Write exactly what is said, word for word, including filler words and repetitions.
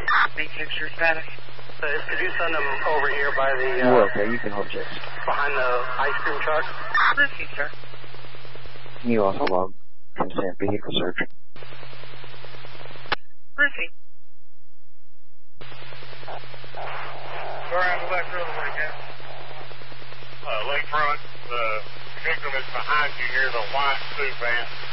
Matrix, your status. Uh, could you send them over here by the... Uh, You're okay, you can hold chase. Behind the ice cream truck? Proceed, sir. Can you also log consent vehicle search? Proceed. Go around the left road like that. Uh, lakefront, the victim is behind you here, the white suit van.